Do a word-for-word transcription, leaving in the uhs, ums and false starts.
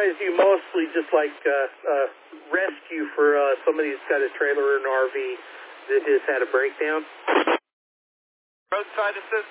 guys do mostly just like uh, uh, rescue for uh, somebody who's got a trailer or an R V that has had a breakdown? Roadside assistance.